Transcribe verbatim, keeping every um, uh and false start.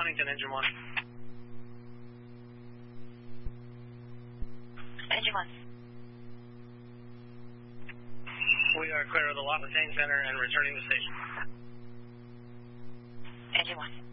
Huntington, engine one. Engine one. We are clear of the Lafontaine Center and returning to station. Engine one.